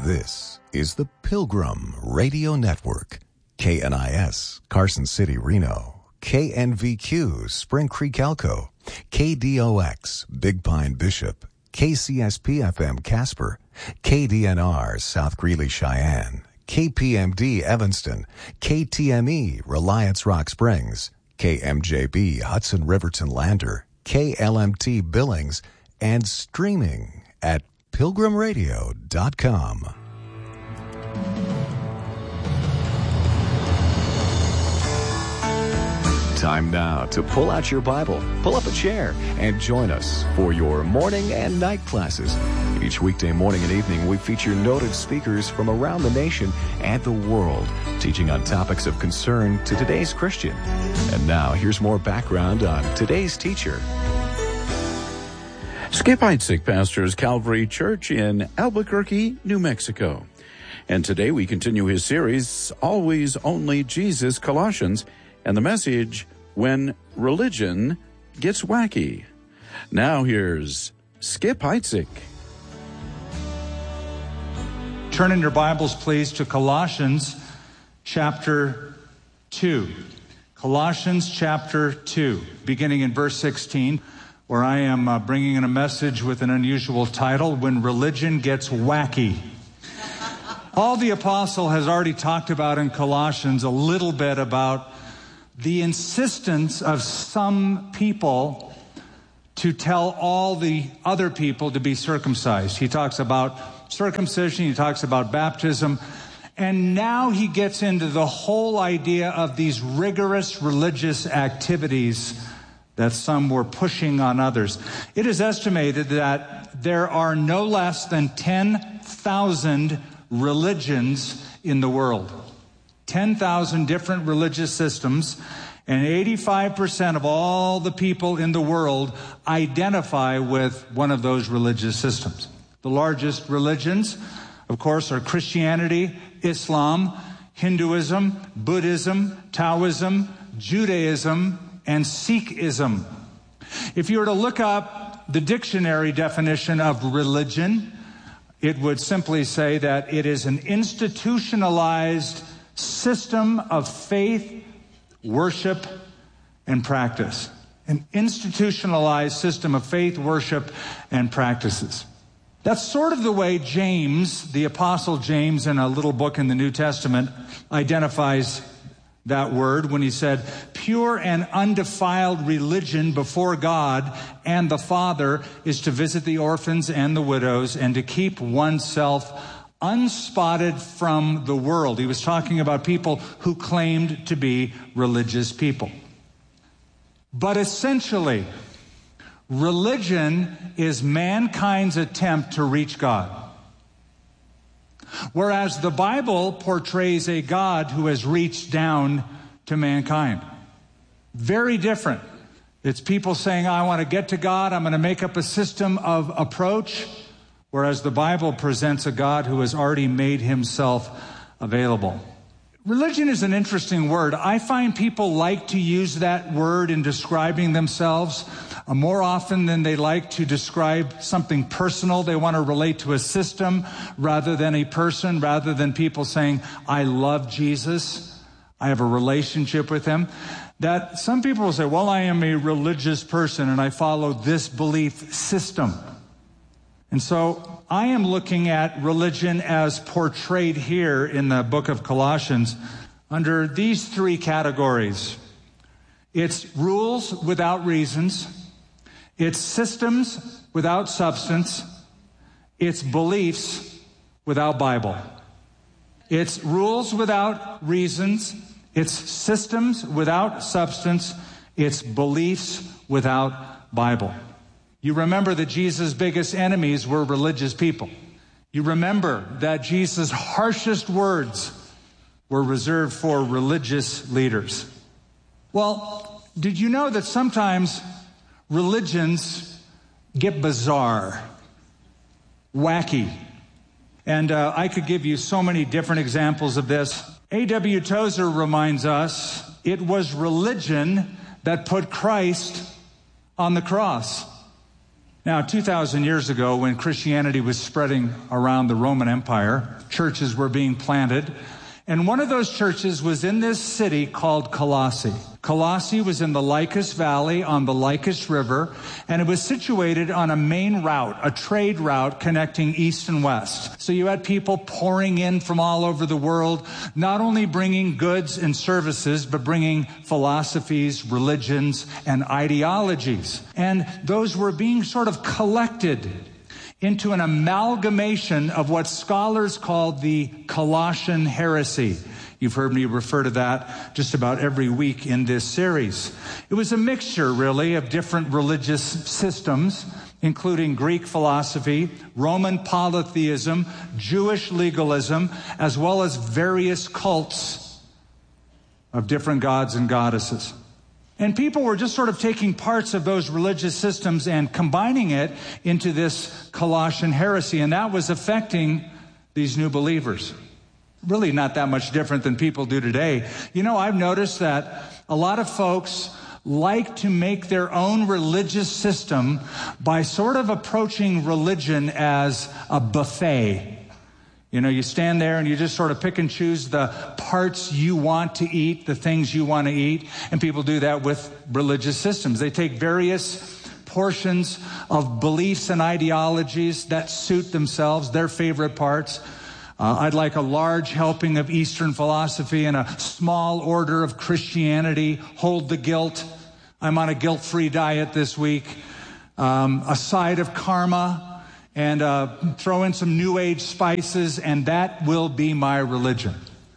This is the Pilgrim Radio Network. KNIS, Carson City, Reno. KNVQ, Spring Creek, Elko. KDOX, Big Pine, Bishop. KCSP-FM, Casper. KDNR, South Greeley, Cheyenne. KPMD, Evanston. KTME, Reliance Rock Springs. KMJB, Hudson Riverton Lander. KLMT, Billings. And streaming at pilgrimradio.com. Time now to pull out your Bible, pull up a chair, and join us for your morning and night classes. Each weekday morning and evening, we feature noted speakers from around the nation and the world, teaching on topics of concern to today's Christian. And now, here's more background on today's teacher. Skip Heitzig pastors Calvary Church in Albuquerque, New Mexico. And today we continue his series, Always Only Jesus, Colossians, and the message, When Religion Gets Wacky. Now here's Skip Heitzig. Turn in your Bibles, please, to Colossians chapter 2. Colossians chapter 2, beginning in verse 16, where I am bringing in a message with an unusual title, When Religion Gets Wacky. Paul the Apostle has already talked about in Colossians a little bit about the insistence of some people to tell all the other people to be circumcised. He talks about circumcision, he talks about baptism, and now he gets into the whole idea of these rigorous religious activities that some were pushing on others. It is estimated that there are no less than 10,000 religions in the world. 10,000 different religious systems, and 85% of all the people in the world identify with one of those religious systems. The largest religions, of course, are Christianity, Islam, Hinduism, Buddhism, Taoism, Judaism, and Sikhism. If you were to look up the dictionary definition of religion, it would simply say that it is an institutionalized system of faith, worship, and practice. An institutionalized system of faith, worship, and practices. That's sort of the way James, the Apostle James, in a little book in the New Testament, identifies that word when he said, pure and undefiled religion before God and the Father is to visit the orphans and the widows and to keep oneself unspotted from the world. He was talking about people who claimed to be religious people. But essentially, religion is mankind's attempt to reach God. Whereas the Bible portrays a God who has reached down to mankind. Very different. It's people saying, I want to get to God, I'm going to make up a system of approach. Whereas the Bible presents a God who has already made himself available. Religion is an interesting word. I find people like to use that word in describing themselves more often than they like to describe something personal. They want to relate to a system rather than a person, rather than people saying, I love Jesus, I have a relationship with him. That some people will say, well, I am a religious person and I follow this belief system. And so I am looking at religion as portrayed here in the book of Colossians under these three categories. It's rules without reasons. It's systems without substance. It's beliefs without Bible. It's rules without reasons. It's systems without substance. It's beliefs without Bible. You remember that Jesus' biggest enemies were religious people. You remember that Jesus' harshest words were reserved for religious leaders. Well, did you know that sometimes religions get bizarre, wacky? And I could give you so many different examples of this. A.W. Tozer reminds us it was religion that put Christ on the cross. Now, 2,000 years ago, when Christianity was spreading around the Roman Empire, churches were being planted. And one of those churches was in this city called Colossae. Colossae was in the Lycus Valley on the Lycus River, and it was situated on a main route, a trade route connecting east and west. So you had people pouring in from all over the world, not only bringing goods and services, but bringing philosophies, religions, and ideologies. And those were being sort of collected into an amalgamation of what scholars call the Colossian heresy. You've heard me refer to that just about every week in this series. It was a mixture, really, of different religious systems, including Greek philosophy, Roman polytheism, Jewish legalism, as well as various cults of different gods and goddesses. And people were just sort of taking parts of those religious systems and combining it into this Colossian heresy, and that was affecting these new believers. Really not that much different than people do today. You know, I've noticed that a lot of folks like to make their own religious system by sort of approaching religion as a buffet. You know, you stand there and you just sort of pick and choose the parts you want to eat, the things you want to eat. And people do that with religious systems. They take various portions of beliefs and ideologies that suit themselves, their favorite parts. I'd like a large helping of Eastern philosophy and a small order of Christianity. Hold the guilt. I'm on a guilt-free diet this week. A side of karma. And throw in some New Age spices, and that will be my religion.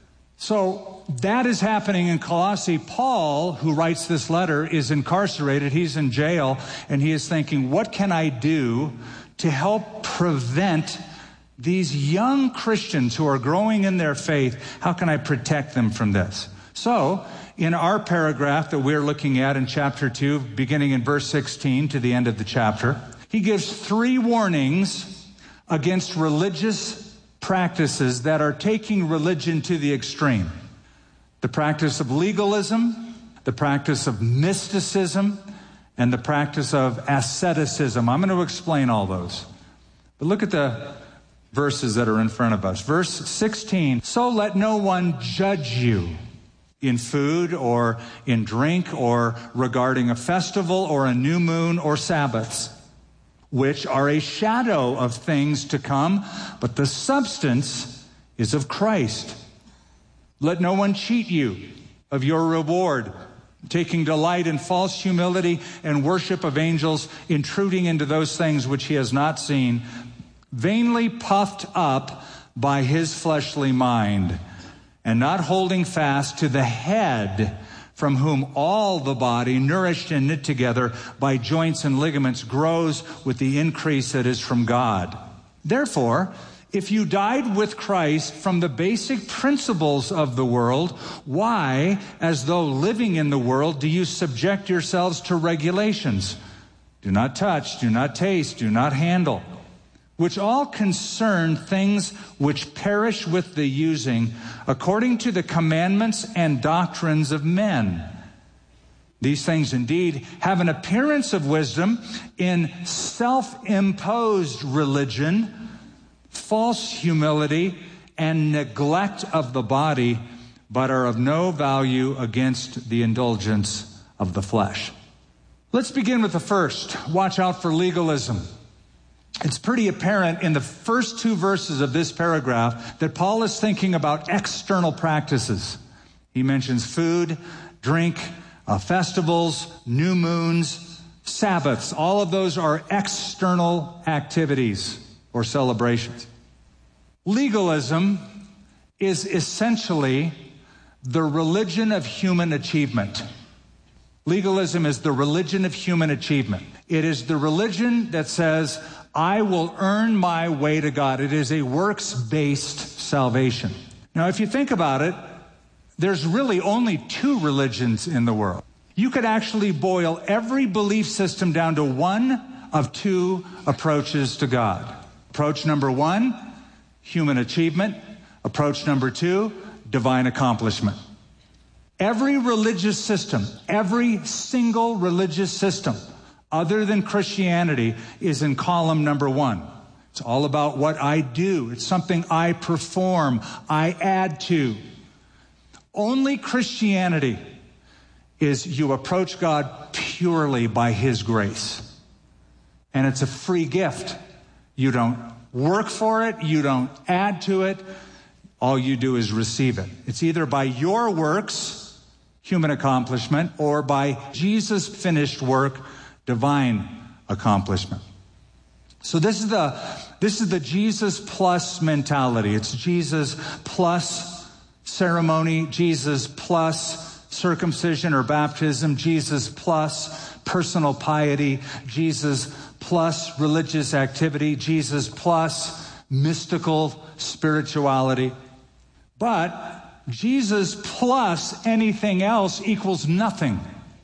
So that is happening in Colossae. Paul, who writes this letter, is incarcerated. He's in jail, and he is thinking, what can I do to help prevent these young Christians who are growing in their faith? How can I protect them from this? So in our paragraph that we're looking at in chapter 2, beginning in verse 16 to the end of the chapter, he gives 3 warnings against religious practices that are taking religion to the extreme. The practice of legalism, the practice of mysticism, and the practice of asceticism. I'm going to explain all those. But look at the verses that are in front of us. Verse 16, so let no one judge you in food or in drink or regarding a festival or a new moon or Sabbaths, which are a shadow of things to come, but the substance is of Christ. Let no one cheat you of your reward, taking delight in false humility and worship of angels, intruding into those things which he has not seen, vainly puffed up by his fleshly mind, and not holding fast to the head, from whom all the body, nourished and knit together by joints and ligaments, grows with the increase that is from God. Therefore, if you died with Christ from the basic principles of the world, why, as though living in the world, do you subject yourselves to regulations? Do not touch, do not taste, do not handle, which all concern things which perish with the using, according to the commandments and doctrines of men. These things indeed have an appearance of wisdom in self-imposed religion, false humility, and neglect of the body, but are of no value against the indulgence of the flesh. Let's begin with the first. Watch out for legalism. It's pretty apparent in the first 2 verses of this paragraph that Paul is thinking about external practices. He mentions food, drink, festivals, new moons, Sabbaths. All of those are external activities or celebrations. Legalism is essentially the religion of human achievement. Legalism is the religion of human achievement. It is the religion that says, I will earn my way to God. It is a works-based salvation. Now, if you think about it, there's really only 2 religions in the world. You could actually boil every belief system down to one of 2 approaches to God. Approach number 1, human achievement. Approach number 2, divine accomplishment. Every religious system, every single religious system other than Christianity is in column number 1. It's all about what I do. It's something I perform, I add to. Only Christianity is you approach God purely by His grace. And it's a free gift. You don't work for it. You don't add to it. All you do is receive it. It's either by your works, human accomplishment, or by Jesus' finished work, divine accomplishment. So this is the Jesus plus mentality. It's Jesus plus ceremony, Jesus plus circumcision or baptism, Jesus plus personal piety, Jesus plus religious activity, Jesus plus mystical spirituality. But Jesus plus anything else equals nothing.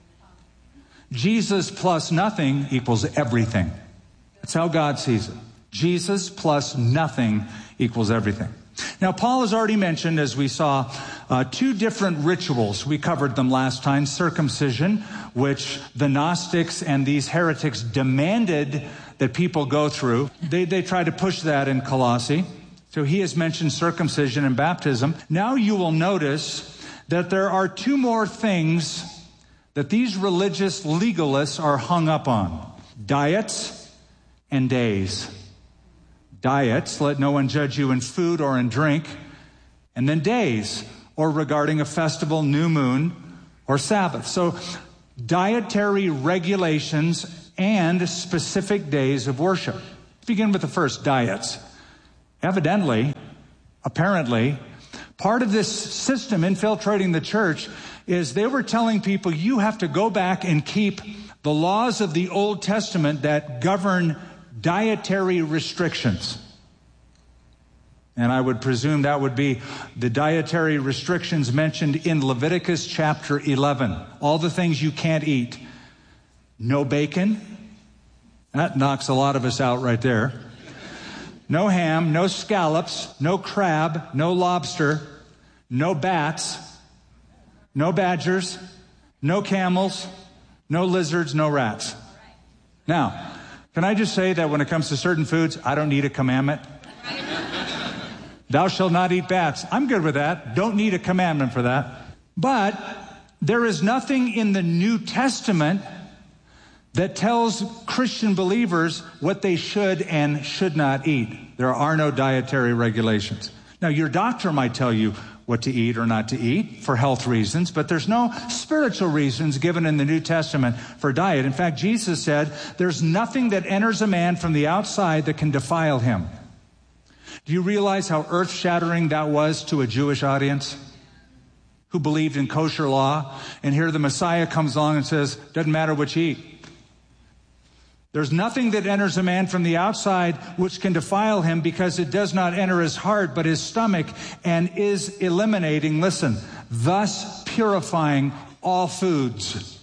Jesus plus nothing equals everything. That's how God sees it. Jesus plus nothing equals everything. Now, Paul has already mentioned, as we saw, 2 different rituals. We covered them last time. Circumcision, which the Gnostics and these heretics demanded that people go through. They tried to push that in Colossae. So he has mentioned circumcision and baptism. Now you will notice that there are 2 more things that these religious legalists are hung up on. Diets and days. Diets, let no one judge you in food or in drink. And then days, or regarding a festival, new moon, or Sabbath. So dietary regulations and specific days of worship. Let's begin with the first, diets. Evidently, apparently, part of this system infiltrating the church is they were telling people you have to go back and keep the laws of the Old Testament that govern dietary restrictions. And I would presume that would be the dietary restrictions mentioned in Leviticus chapter 11. All the things you can't eat. No bacon. That knocks a lot of us out right there. No ham, no scallops, no crab, no lobster, no bats, no badgers, no camels, no lizards, no rats. Now, can I just say that when it comes to certain foods, I don't need a commandment? Thou shalt not eat bats. I'm good with that. Don't need a commandment for that. But there is nothing in the New Testament that tells Christian believers what they should and should not eat. There are no dietary regulations. Now, your doctor might tell you what to eat or not to eat for health reasons, but there's no spiritual reasons given in the New Testament for diet. In fact, Jesus said, there's nothing that enters a man from the outside that can defile him. Do you realize how earth-shattering that was to a Jewish audience who believed in kosher law? And here the Messiah comes along and says, doesn't matter what you eat. There's nothing that enters a man from the outside which can defile him, because it does not enter his heart but his stomach, and is eliminating, listen, thus purifying all foods.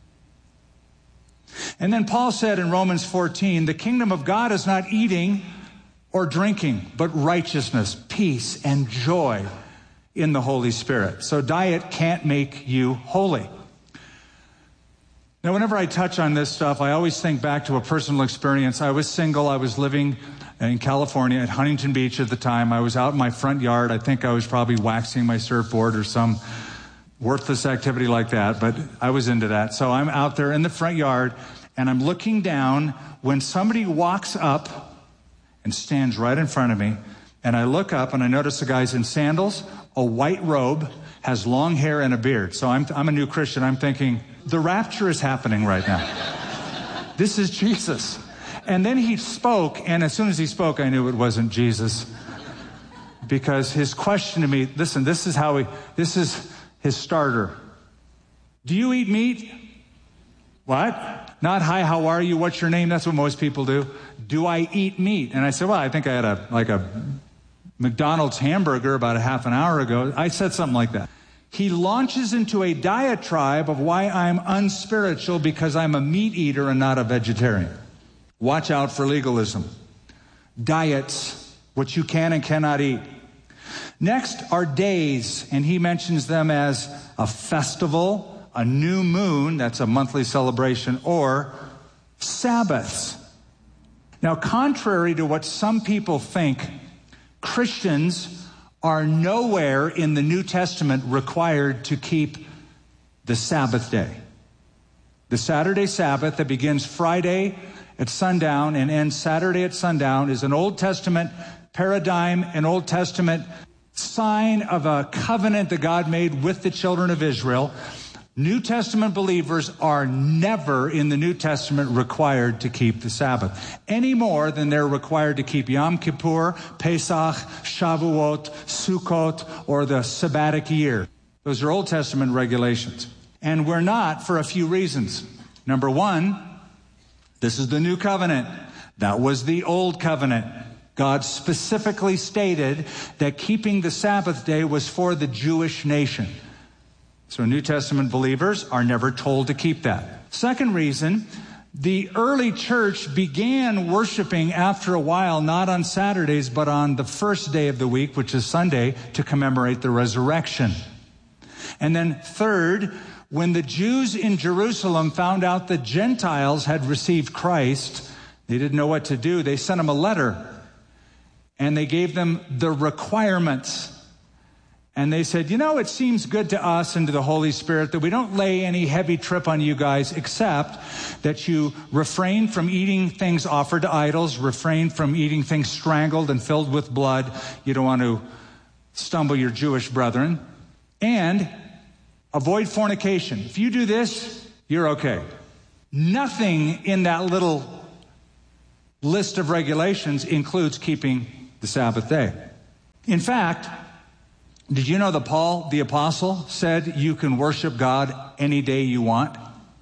And then Paul said in Romans 14, the kingdom of God is not eating or drinking, but righteousness, peace, and joy in the Holy Spirit. So diet can't make you holy. Now, whenever I touch on this stuff, I always think back to a personal experience. I was single. I was living in California at Huntington Beach at the time. I was out in my front yard. I think I was probably waxing my surfboard or some worthless activity like that, but I was into that. So I'm out there in the front yard, and I'm looking down when somebody walks up and stands right in front of me. And I look up, and I notice the guy's in sandals, a white robe, has long hair and a beard. So I'm a new Christian. I'm thinking, the rapture is happening right now. This is Jesus. And then he spoke, and as soon as he spoke, I knew it wasn't Jesus. Because his question to me, listen, this is his starter. Do you eat meat? What? Not, hi, how are you? What's your name? That's what most people do. Do I eat meat? And I said, well, I think I had a McDonald's hamburger about a half an hour ago. I said something like that. He launches into a diatribe of why I'm unspiritual because I'm a meat eater and not a vegetarian. Watch out for legalism. Diets, what you can and cannot eat. Next are days, and he mentions them as a festival, a new moon, that's a monthly celebration, or Sabbaths. Now, contrary to what some people think, Christians are nowhere in the New Testament required to keep the Sabbath day. The Saturday Sabbath that begins Friday at sundown and ends Saturday at sundown is an Old Testament paradigm, an Old Testament sign of a covenant that God made with the children of Israel. New Testament believers are never in the New Testament required to keep the Sabbath, any more than they're required to keep Yom Kippur, Pesach, Shavuot, Sukkot, or the Sabbatic year. Those are Old Testament regulations. And we're not for a few reasons. Number one, this is the new covenant. That was the old covenant. God specifically stated that keeping the Sabbath day was for the Jewish nation. So New Testament believers are never told to keep that. Second reason, the early church began worshiping after a while, not on Saturdays, but on the first day of the week, which is Sunday, to commemorate the resurrection. And then third, when the Jews in Jerusalem found out the Gentiles had received Christ, they didn't know what to do. They sent them a letter, and they gave them the requirements. And they said, it seems good to us and to the Holy Spirit that we don't lay any heavy trip on you guys, except that you refrain from eating things offered to idols, refrain from eating things strangled and filled with blood. You don't want to stumble your Jewish brethren. And avoid fornication. If you do this, you're okay. Nothing in that little list of regulations includes keeping the Sabbath day. In fact, did you know that Paul, the apostle, said you can worship God any day you want?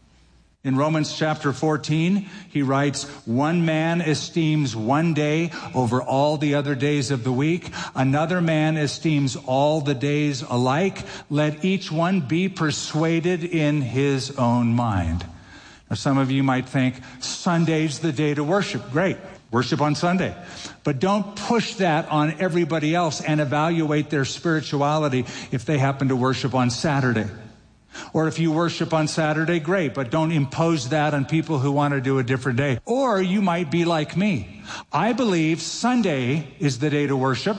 In Romans chapter 14, he writes, one man esteems one day over all the other days of the week. Another man esteems all the days alike. Let each one be persuaded in his own mind. Now, some of you might think, Sunday's the day to worship. Great. Worship on Sunday. But don't push that on everybody else and evaluate their spirituality if they happen to worship on Saturday. Or if you worship on Saturday, great, but don't impose that on people who want to do a different day. Or you might be like me. I believe Sunday is the day to worship,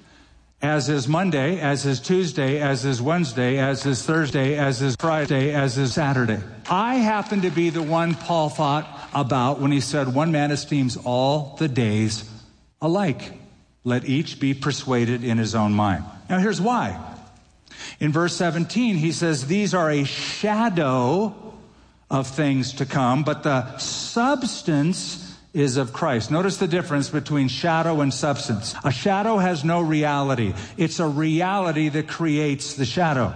as is Monday, as is Tuesday, as is Wednesday, as is Thursday, as is Friday, as is Saturday. I happen to be the one Paul thought about when he said, one man esteems all the days alike. Let each be persuaded in his own mind. Now here's why. In verse 17, he says, these are a shadow of things to come, but the substance is of Christ. Notice the difference between shadow and substance. A shadow has no reality. It's a reality that creates the shadow.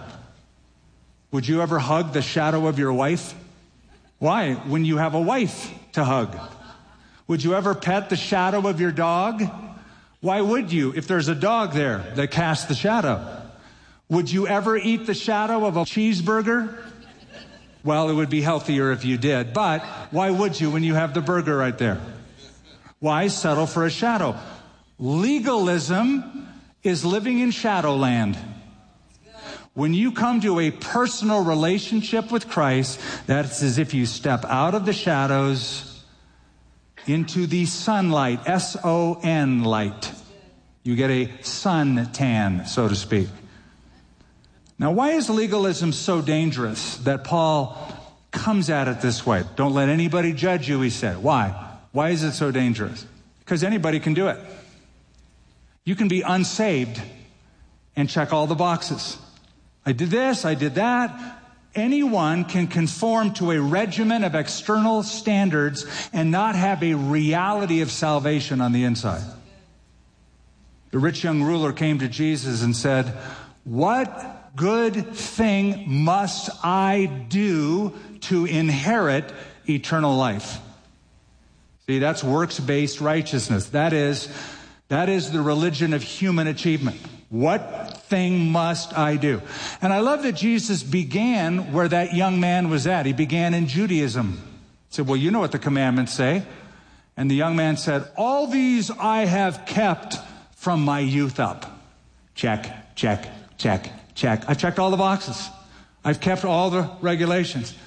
Would you ever hug the shadow of your wife? Why? When you have a wife to hug. Would you ever pet the shadow of your dog? Why would you, if there's a dog there that casts the shadow? Would you ever eat the shadow of a cheeseburger? Well, it would be healthier if you did, but why would you when you have the burger right there? Why settle for a shadow? Legalism is living in shadowland. When you come to a personal relationship with Christ, that's as if you step out of the shadows into the sunlight, S-O-N light. You get a sun tan, so to speak. Now, why is legalism so dangerous that Paul comes at it this way? Don't let anybody judge you, he said. Why? Why is it so dangerous? Because anybody can do it. You can be unsaved and check all the boxes. I did this, I did that. Anyone can conform to a regimen of external standards and not have a reality of salvation on the inside. The rich young ruler came to Jesus and said, what good thing must I do to inherit eternal life? See, that's works-based righteousness. That is the religion of human achievement. What thing must I do? And I love that Jesus began where that young man was at. He began in Judaism. He said, well, you know what the commandments say. And the young man said, all these I have kept from my youth up. Check, check, check, check. I've checked all the boxes. I've kept all the regulations.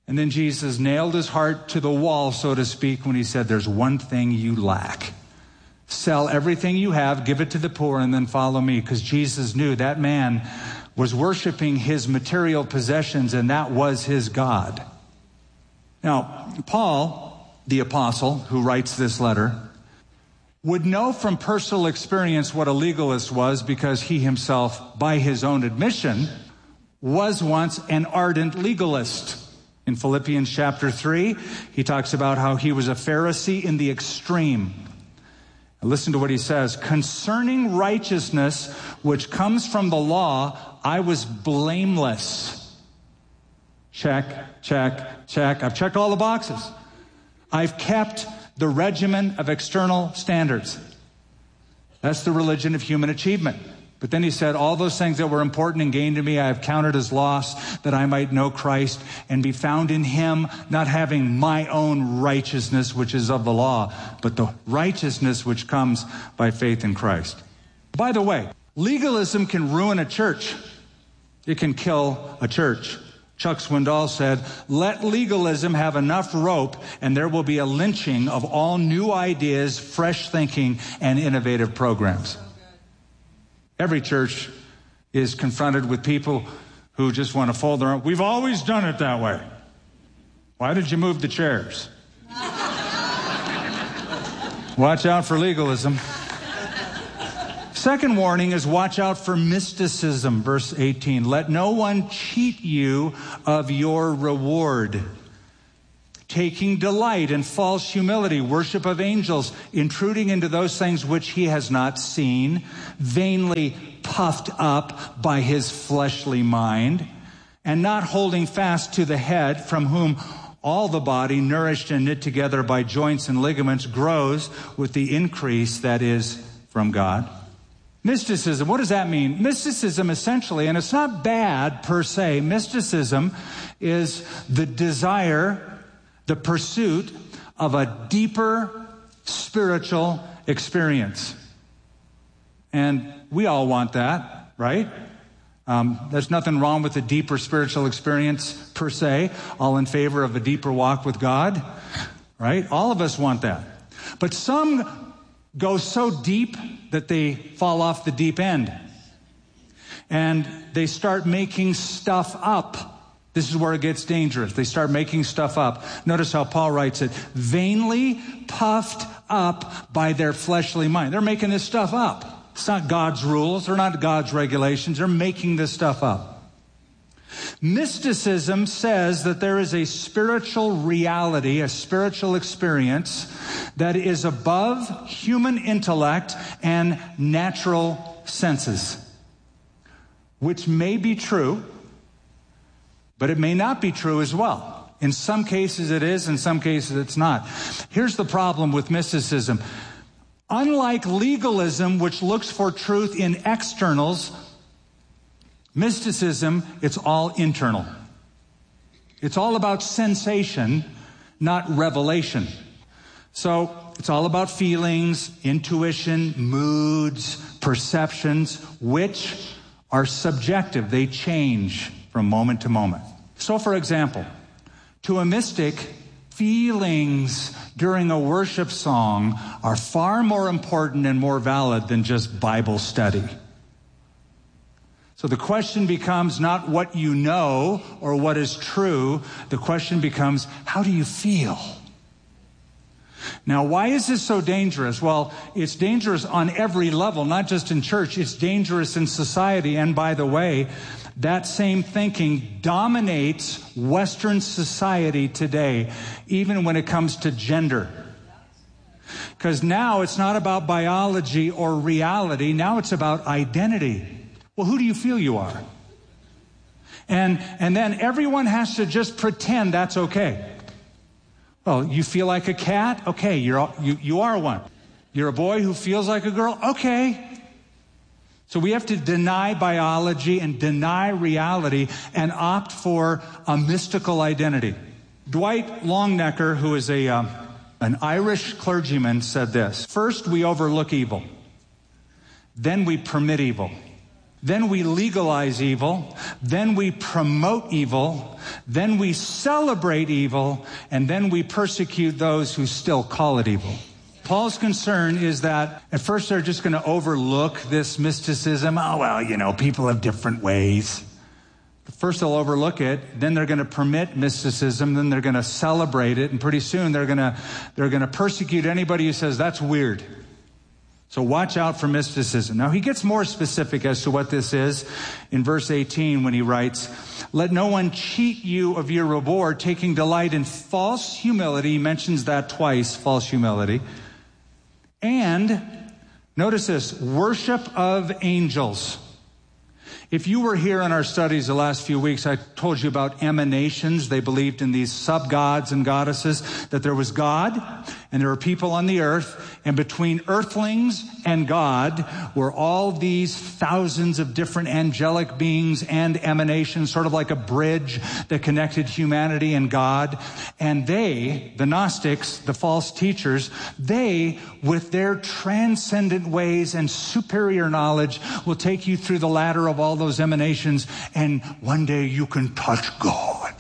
And then Jesus nailed his heart to the wall, so to speak, when he said, there's one thing you lack. Sell everything you have, give it to the poor, and then follow me. Because Jesus knew that man was worshiping his material possessions, and that was his God. Now, Paul, the apostle who writes this letter, would know from personal experience what a legalist was, because he himself, by his own admission, was once an ardent legalist. In Philippians chapter 3, he talks about how he was a Pharisee in the extreme. And listen to what he says. Concerning righteousness, which comes from the law, I was blameless. Check, check, check. I've checked all the boxes. I've kept the regimen of external standards. That's the religion of human achievement. But then he said, all those things that were important and gained to me, I have counted as loss, that I might know Christ and be found in him, not having my own righteousness, which is of the law, but the righteousness which comes by faith in Christ. By the way, legalism can ruin a church. It can kill a church. Chuck Swindoll said, let legalism have enough rope and there will be a lynching of all new ideas, fresh thinking, and innovative programs. Every church is confronted with people who just want to fold their arms. We've always done it that way. Why did you move the chairs? Watch out for legalism. Second warning is watch out for mysticism, verse 18. Let no one cheat you of your reward. Taking delight in false humility, worship of angels, intruding into those things which he has not seen, vainly puffed up by his fleshly mind, and not holding fast to the head, from whom all the body, nourished and knit together by joints and ligaments, grows with the increase that is from God. Mysticism, what does that mean? Mysticism essentially, and it's not bad per se, mysticism is the desire, the pursuit of a deeper spiritual experience. And we all want that, right? There's nothing wrong with a deeper spiritual experience per se. All in favor of a deeper walk with God, right? All of us want that. But some go so deep that they fall off the deep end. And they start making stuff up. This is where it gets dangerous. They start making stuff up. Notice how Paul writes it. Vainly puffed up by their fleshly mind. They're making this stuff up. It's not God's rules. They're not God's regulations. They're making this stuff up. Mysticism says that there is a spiritual reality, a spiritual experience that is above human intellect and natural senses, which may be true, but it may not be true as well. In some cases it is, in some cases it's not. Here's the problem with mysticism. Unlike legalism, which looks for truth in externals, mysticism, it's all internal. It's all about sensation, not revelation. So it's all about feelings, intuition, moods, perceptions, which are subjective. They change from moment to moment. So, for example, to a mystic, feelings during a worship song are far more important and more valid than just Bible study. So the question becomes not what you know or what is true. The question becomes, how do you feel? Now, why is this so dangerous? Well, it's dangerous on every level, not just in church. It's dangerous in society. And by the way, that same thinking dominates Western society today, even when it comes to gender. Because now it's not about biology or reality. Now it's about identity. Well, who do you feel you are? And then everyone has to just pretend that's okay. Well, you feel like a cat? Okay, you are one. You're a boy who feels like a girl? Okay. So we have to deny biology and deny reality and opt for a mystical identity. Dwight Longnecker, who is an Irish clergyman, said this: first we overlook evil, then we permit evil, then we legalize evil, then we promote evil, then we celebrate evil, and then we persecute those who still call it evil. Paul's concern is that at first they're just going to overlook this mysticism. Oh, well, people have different ways. First they'll overlook it, then they're going to permit mysticism, then they're going to celebrate it, and pretty soon they're going to persecute anybody who says that's weird. So watch out for mysticism. Now he gets more specific as to what this is in verse 18 when he writes, "Let no one cheat you of your reward, taking delight in false humility." He mentions that twice, false humility. And notice this, worship of angels. If you were here in our studies the last few weeks, I told you about emanations. They believed in these sub-gods and goddesses, that there was God and there were people on the earth, and between earthlings and God were all these thousands of different angelic beings and emanations, sort of like a bridge that connected humanity and God. And they, the Gnostics, the false teachers, they, with their transcendent ways and superior knowledge, will take you through the ladder of all those emanations, and one day you can touch God.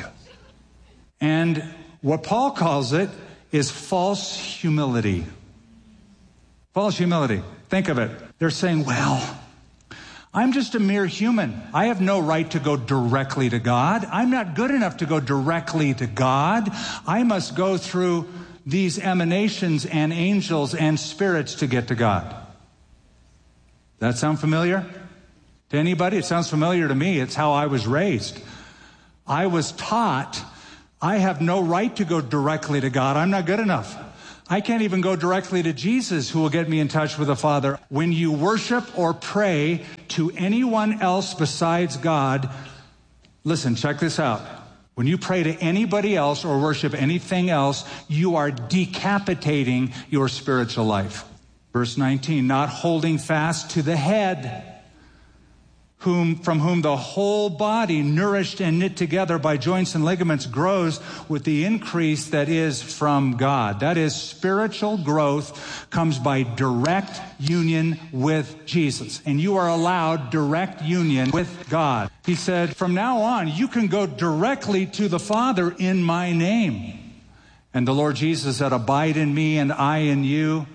And what Paul calls it is false humility. False humility. Think of it. They're saying, well, I'm just a mere human. I have no right to go directly to God. I'm not good enough to go directly to God. I must go through these emanations and angels and spirits to get to God. That sound familiar to anybody? It sounds familiar to me. It's how I was raised. I was taught I have no right to go directly to God. I'm not good enough. I can't even go directly to Jesus, who will get me in touch with the Father. When you worship or pray to anyone else besides God, listen, check this out. When you pray to anybody else or worship anything else, you are decapitating your spiritual life. Verse 19, not holding fast to the head, from whom the whole body, nourished and knit together by joints and ligaments, grows with the increase that is from God. That is, spiritual growth comes by direct union with Jesus. And you are allowed direct union with God. He said, from now on, you can go directly to the Father in my name. And the Lord Jesus said, abide in me and I in you.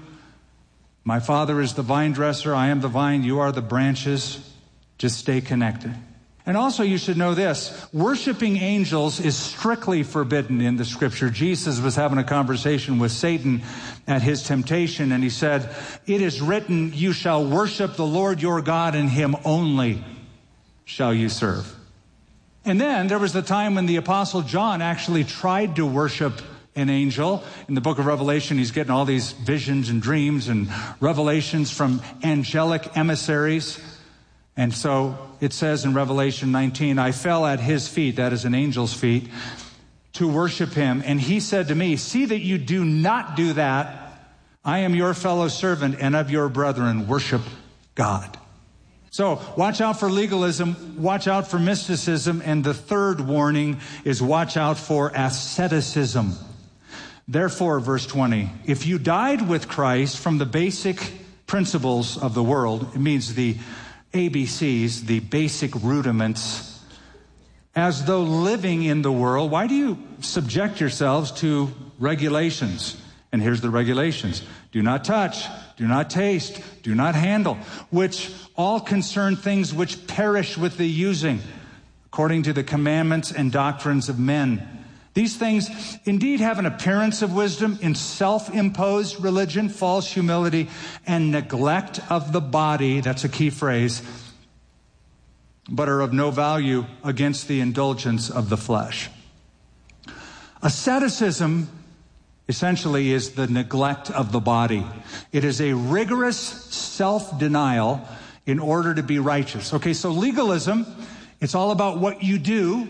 My Father is the vine dresser. I am the vine. You are the branches. Just stay connected. And also you should know this, worshiping angels is strictly forbidden in the Scripture. Jesus was having a conversation with Satan at his temptation, and he said, it is written, you shall worship the Lord your God, and him only shall you serve. And then there was the time when the Apostle John actually tried to worship an angel. In the book of Revelation, he's getting all these visions and dreams and revelations from angelic emissaries. And so it says in Revelation 19, I fell at his feet, that is an angel's feet, to worship him. And he said to me, see that you do not do that. I am your fellow servant and of your brethren. Worship God. So watch out for legalism, watch out for mysticism, and the third warning is watch out for asceticism. Therefore, verse 20, if you died with Christ from the basic principles of the world, it means the ABCs, the basic rudiments, as though living in the world. Why do you subject yourselves to regulations? And here's the regulations. Do not touch, do not taste, do not handle, which all concern things which perish with the using, according to the commandments and doctrines of men. These things indeed have an appearance of wisdom in self-imposed religion, false humility, and neglect of the body, that's a key phrase, but are of no value against the indulgence of the flesh. Asceticism essentially is the neglect of the body. It is a rigorous self-denial in order to be righteous. Okay, so legalism, it's all about what you do.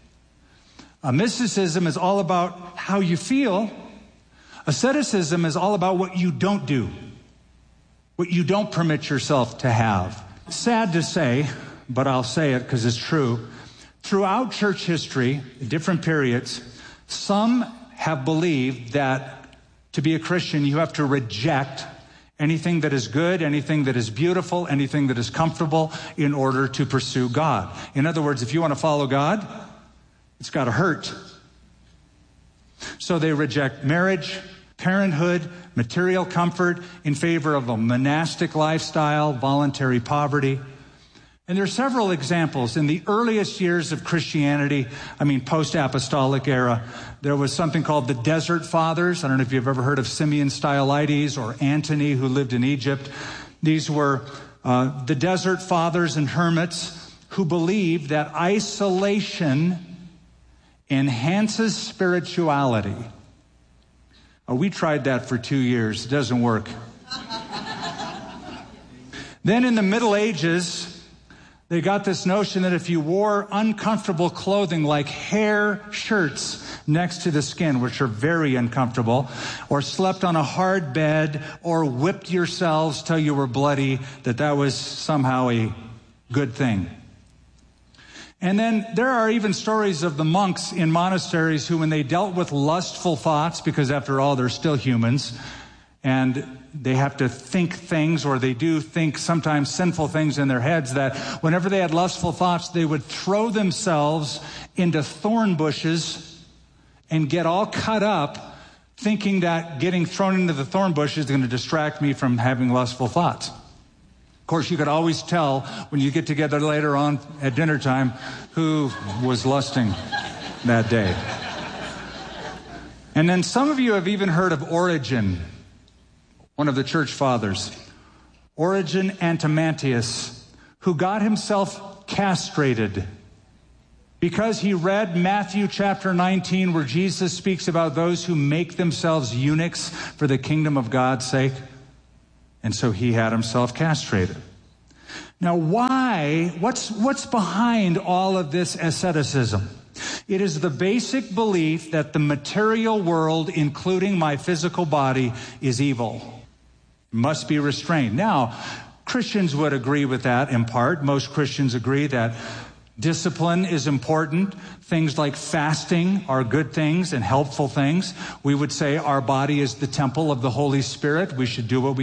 Mysticism is all about how you feel. Asceticism is all about what you don't do, what you don't permit yourself to have. Sad to say, but I'll say it because it's true. Throughout church history, in different periods, some have believed that to be a Christian, you have to reject anything that is good, anything that is beautiful, anything that is comfortable in order to pursue God. In other words, if you want to follow God, it's got to hurt. So they reject marriage, parenthood, material comfort in favor of a monastic lifestyle, voluntary poverty. And there are several examples. In the earliest years of Christianity, post-apostolic era, there was something called the Desert Fathers. I don't know if you've ever heard of Simeon Stylites or Antony, who lived in Egypt. These were the Desert Fathers and hermits who believed that isolation enhances spirituality. We tried that for 2 years. It doesn't work. Then in the Middle Ages, they got this notion that if you wore uncomfortable clothing like hair shirts next to the skin, which are very uncomfortable, or slept on a hard bed, or whipped yourselves till you were bloody, that was somehow a good thing. And then there are even stories of the monks in monasteries who, when they dealt with lustful thoughts, because after all, they're still humans, and they have to think things, or they do think sometimes sinful things in their heads, that whenever they had lustful thoughts, they would throw themselves into thorn bushes and get all cut up, thinking that getting thrown into the thorn bush is going to distract me from having lustful thoughts. Of course, you could always tell when you get together later on at dinner time who was lusting that day. And then some of you have even heard of Origen, one of the church fathers, Origen Antimantius, who got himself castrated because he read Matthew chapter 19, where Jesus speaks about those who make themselves eunuchs for the kingdom of God's sake. And so he had himself castrated. Now, why? What's behind all of this asceticism? It is the basic belief that the material world, including my physical body, is evil. It must be restrained. Now, Christians would agree with that in part. Most Christians agree that discipline is important. Things like fasting are good things and helpful things. We would say our body is the temple of the Holy Spirit. We should do what we